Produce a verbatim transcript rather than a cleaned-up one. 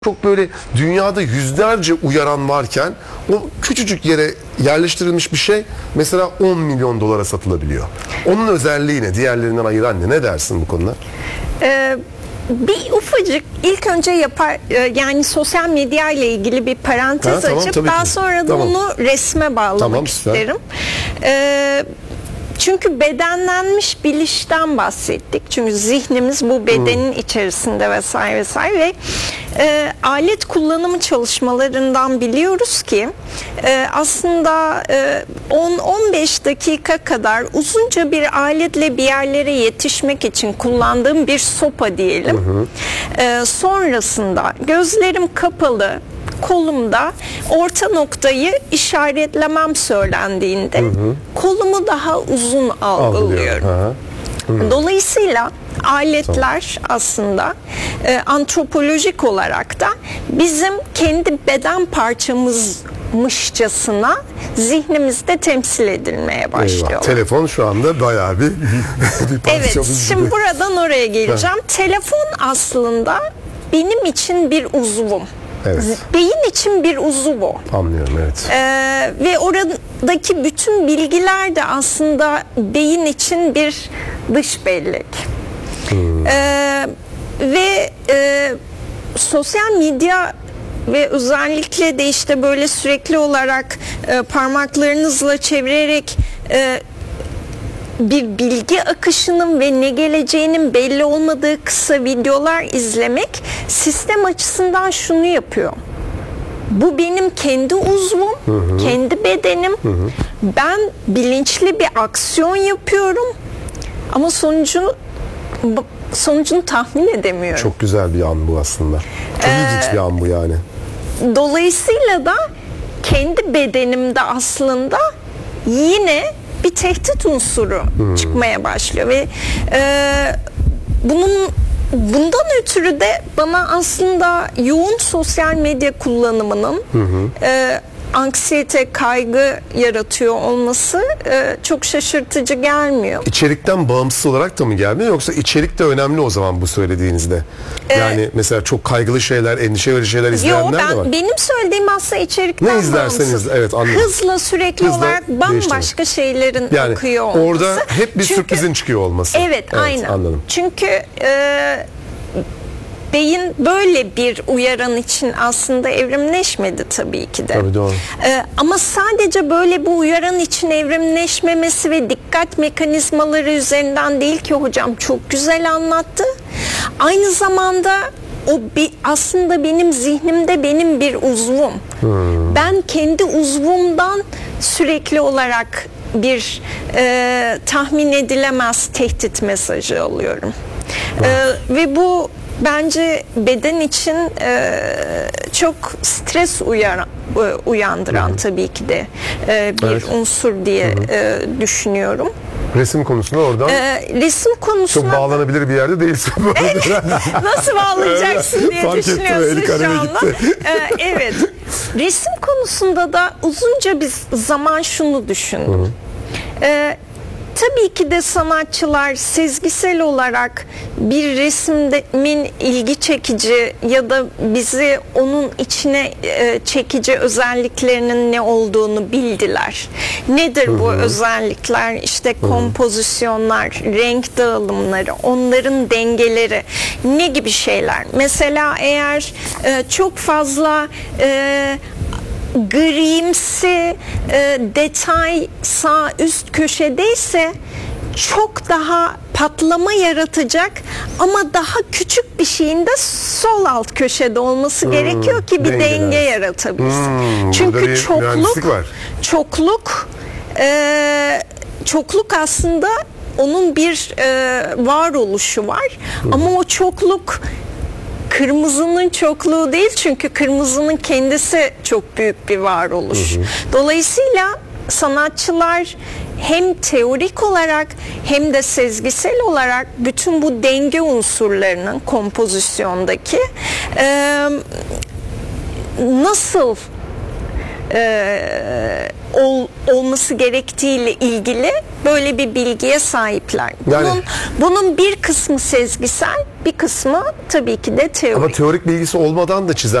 Çok böyle dünyada yüzlerce uyaran varken o küçücük yere yerleştirilmiş bir şey mesela on milyon dolara satılabiliyor. Onun özelliği ne? Diğerlerinden ayıran ne? Ne dersin bu konuda? Ee, bir ufacık ilk önce yapar yani sosyal medya ile ilgili bir parantez ha, tamam, açıp daha sonra da tamam. onu resme bağlamak tamam, isterim. Ee, Çünkü bedenlenmiş bilişten bahsettik. Çünkü zihnimiz bu bedenin hmm. içerisinde vesaire vesaire ve e, alet kullanımı çalışmalarından biliyoruz ki e, aslında e, on on beş dakika kadar uzunca bir aletle bir yerlere yetişmek için kullandığım bir sopa diyelim. Hmm. E, sonrasında gözlerim kapalı, kolumda orta noktayı işaretlemem söylendiğinde hı hı. kolumu daha uzun algılıyorum. Hı hı. Dolayısıyla aletler tamam. aslında e, antropolojik olarak da bizim kendi beden parçamızmışçasına zihnimizde temsil edilmeye başlıyor. Telefon şu anda bayağı bir, bir parçamız. Evet, şimdi gibi. Buradan oraya geleceğim. Ha. Telefon aslında benim için bir uzvum. Evet. Beyin için bir uzuv o. Anlıyorum, evet. Ee, ve oradaki bütün bilgiler de aslında beyin için bir dış bellek. Hmm. Ee, ve e, sosyal medya ve özellikle de işte böyle sürekli olarak e, parmaklarınızla çevirerek e, bir bilgi akışının ve ne geleceğinin belli olmadığı kısa videolar izlemek sistem açısından şunu yapıyor. Bu benim kendi uzvum, hı hı. kendi bedenim. Hı hı. Ben bilinçli bir aksiyon yapıyorum ama sonucu sonucunu tahmin edemiyorum. Çok güzel bir an bu aslında. Çok ee, ilginç bir an bu yani. Dolayısıyla da kendi bedenimde aslında yine bir tehdit unsuru hmm. çıkmaya başlıyor ve e, bunun bundan ötürü de bana aslında yoğun sosyal medya kullanımının hmm. e, anksiyete, kaygı yaratıyor olması e, çok şaşırtıcı gelmiyor. İçerikten bağımsız olarak da mı gelmiyor yoksa içerik de önemli o zaman bu söylediğinizde? Yani ee, mesela çok kaygılı şeyler, endişe verici şeyler izleyenler yo, ben, de var. Benim söylediğim aslında içerikten ne izlerseniz, evet, anladım. Hızla sürekli Hızla olarak bambaşka şeylerin yani okuyor olması. Orada hep bir Çünkü, sürprizin çıkıyor olması. Evet, evet aynen. Anladım. Çünkü e, beyin böyle bir uyaran için aslında evrimleşmedi tabii ki de. Tabii doğru. Ee, ama sadece böyle bu uyaran için evrimleşmemesi ve dikkat mekanizmaları üzerinden değil ki hocam çok güzel anlattı. Aynı zamanda o bir, aslında benim zihnimde benim bir uzvum. Hmm. Ben kendi uzvumdan sürekli olarak bir e, tahmin edilemez tehdit mesajı alıyorum. Hmm. E, ve bu bence beden için e, çok stres uyaran, uyandıran Hı-hı. tabii ki de e, bir evet. unsur diye e, düşünüyorum. Resim konusunda oradan e, resim konusuna çok bağlanabilir bir yerde değilsin. Nasıl bağlayacaksın diye Fark düşünüyorsun ettim, şu anda. E, evet. Resim konusunda da uzunca bir zaman şunu düşündüm. E, Tabii ki de sanatçılar sezgisel olarak bir resmin ilgi çekici ya da bizi onun içine çekici özelliklerinin ne olduğunu bildiler. Nedir bu hı hı. özellikler? İşte kompozisyonlar, renk dağılımları, onların dengeleri, ne gibi şeyler? Mesela eğer çok fazla e, grimsi e, detay sağ üst köşedeyse çok daha patlama yaratacak ama daha küçük bir şeyin de sol alt köşede olması hmm, gerekiyor ki bir dengeler. denge yaratabilsin. Hmm, Çünkü çokluk var. çokluk e, çokluk aslında onun bir e, varoluşu var hmm. ama o çokluk kırmızının çokluğu değil çünkü kırmızının kendisi çok büyük bir varoluş. Hı hı. Dolayısıyla sanatçılar hem teorik olarak hem de sezgisel olarak bütün bu denge unsurlarının kompozisyondaki e, nasıl e, ol, olması gerektiğiyle ilgili böyle bir bilgiye sahipler. Yani, bunun, bunun bir kısmı sezgisel, bir kısmı tabii ki de teorik. Ama teorik bilgisi olmadan da çizer.